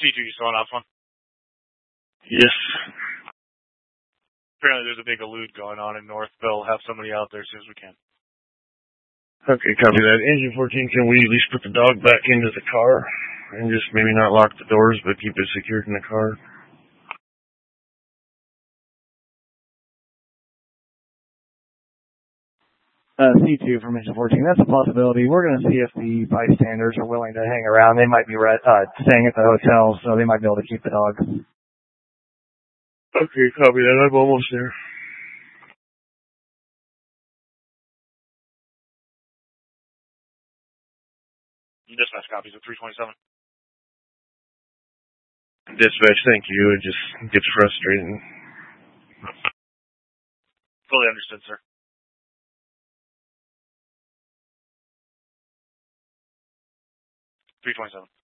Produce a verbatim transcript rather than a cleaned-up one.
C two, you saw an off one? Yes. Apparently there's a big elude going on in North. They'll have somebody out there as soon as we can. Okay, copy that. Engine fourteen, can we at least put the dog back into the car? And just maybe not lock the doors, but keep it secured in the car? Uh, C two from Engine fourteen. That's a possibility. We're going to see if the bystanders are willing to hang around. They might be re- uh, staying at the hotel, so they might be able to keep the dog. Okay, copy that. I'm almost there. Dispatch copies of three twenty-seven. Dispatch, thank you. It just gets frustrating. Fully understood, sir. three twenty-seven.